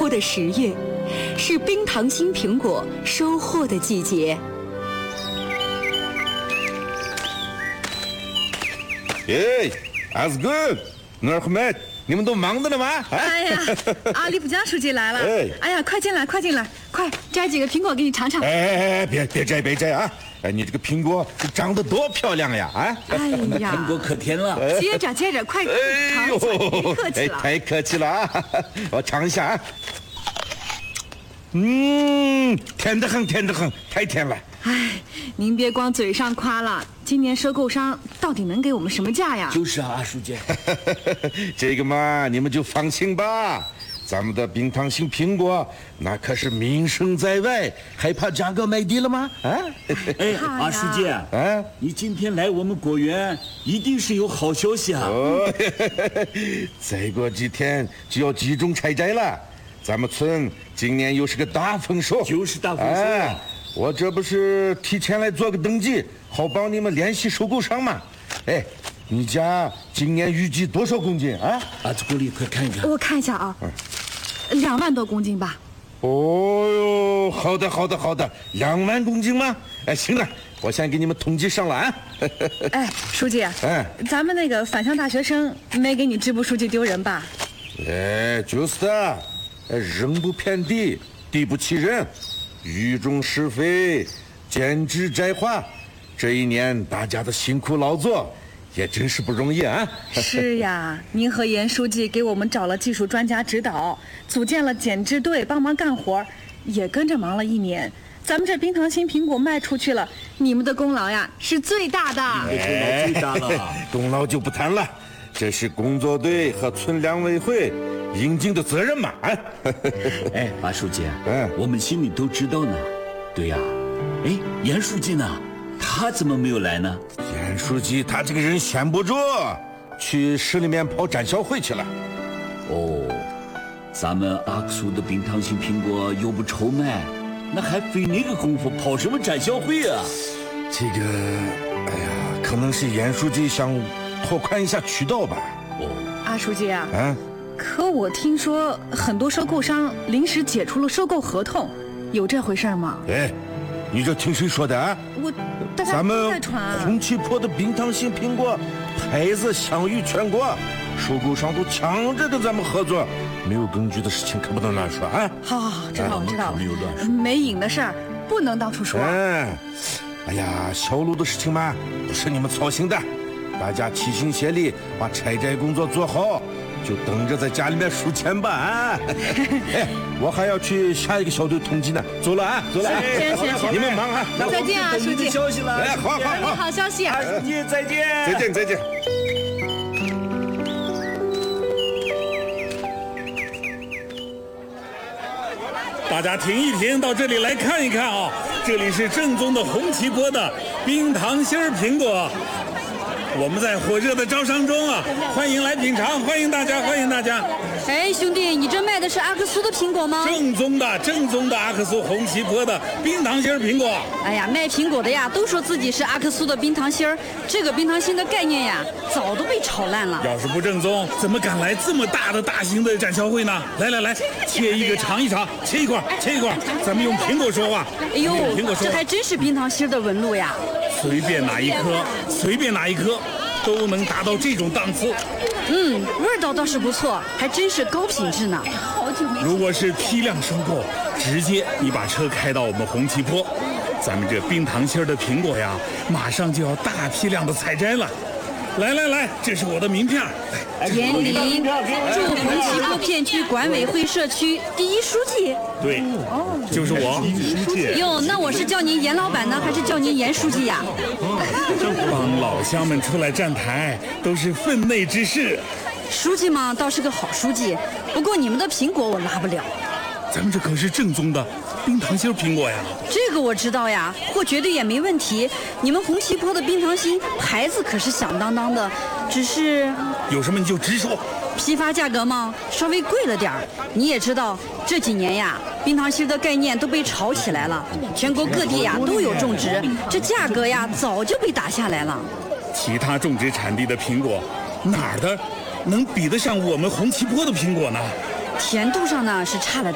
的10月，是冰糖心苹果收获的季节。 耶，阿斯good，那儿们，你们都忙着呢吗？ 哎呀，阿里普江书记来了！哎呀，快进来，快进来，快摘几个苹果给你尝尝。 哎，别摘啊！哎，你这个苹果长得多漂亮呀！啊！ 哎呀， 苹果可甜了。 接着，快尝一下，别客气了。 太客气了啊！我尝一下啊。甜得很，太甜了。 哎，您别光嘴上夸了，今年收购商到底能给我们什么价呀？ 就是啊，阿书记。 这个嘛，你们就放心吧。咱们的冰糖心苹果那可是名声在外，还怕价格卖低了吗？啊！ 哎，阿书记，你今天来我们果园，一定是有好消息啊！ 再过几天就要集中采摘了，咱们村今年又是个大丰收， 就是大丰收。 我这不是提前来做个登记，好帮你们联系收购商嘛。哎，你家今年预计多少公斤啊？ 阿子国里，快看一看。 我看一下啊，2万多公斤吧。 哦哟，好的，2万公斤吗？哎，行了，我先给你们统计上了啊。 哎，书记，咱们那个返乡大学生没给你支部书记丢人吧？ 哎，就是的，人不偏地，地不欺人。雨中施肥，减脂摘花，这一年大家的辛苦劳作也真是不容易啊！ 是呀，您和严书记给我们找了技术专家指导，组建了减脂队帮忙干活，也跟着忙了1年。咱们这冰糖心苹果卖出去了，你们的功劳呀是最大的。 最大了， 功劳就不谈了，这是工作队和村粮委会应尽的责任嘛！ 哎，马书记，我们心里都知道呢。对呀，哎，严书记呢？他怎么没有来呢？ 严书记他这个人闲不住，去市里面跑展销会去了。 哦，咱们阿克苏的冰糖心苹果又不愁卖，那还费那个功夫跑什么展销会啊？ 这个，哎呀，可能是严书记想拓宽一下渠道吧。 阿书记啊，可我听说很多收购商临时解除了收购合同，有这回事吗？ 哎，你这听谁说的啊？咱们红旗坡的冰糖心苹果牌子享誉全国，收购商都抢着跟咱们合作，没有根据的事情可不能乱说啊！ 好，知道了，没影的事儿不能到处说。 哎呀，销路的事情嘛，不是你们操心的，大家齐心协力把采摘工作做好。就等着在家里面数钱吧啊！哎，我还要去下一个小队统计呢，走了啊，走了。 行， 你们忙啊！ 再见啊，书记。 消息了， 哎，好， 好消息。 二书记再见。 再见。 大家停一停，到这里来看一看啊！这里是正宗的红旗坡的冰糖心苹果。我们在火热的招商中啊，欢迎来品尝，欢迎大家。 哎，兄弟，你这卖的是阿克苏的苹果吗？ 正宗的阿克苏红旗坡的冰糖心苹果。 哎呀，卖苹果的呀，都说自己是阿克苏的冰糖心儿，这个冰糖心的概念呀，早都被炒烂了。 要是不正宗，怎么敢来这么大型的展销会呢？来，切一个尝一尝，切一块，咱们用苹果说话。 哎呦，这还真是冰糖心的纹路呀！ 随便哪一颗，都能达到这种档次。 味道倒是不错，还真是高品质呢。 如果是批量收购，直接你把车开到我们红旗坡，咱们这冰糖心的苹果呀，马上就要大批量的采摘了。来，这是我的名片。 严林，驻红旗坡片区管委会社区第1书记。 对，就是我。 书记。哟，那我是叫您严老板呢，还是叫您严书记呀？ 帮老乡们出来站台，都是分内之事。 书记嘛，倒是个好书记，不过你们的苹果我拉不了。 咱们这可是正宗的冰糖心苹果呀！ 这个我知道呀，货绝对也没问题。你们红旗坡的冰糖心牌子可是响当当的，只是有什么你就直说。 批发价格嘛，稍微贵了点儿。你也知道，这几年呀，冰糖心的概念都被炒起来了，全国各地呀都有种植，这价格呀早就被打下来了。 其他种植产地的苹果，哪儿的能比得上我们红旗坡的苹果呢？ 甜度上呢是差了点。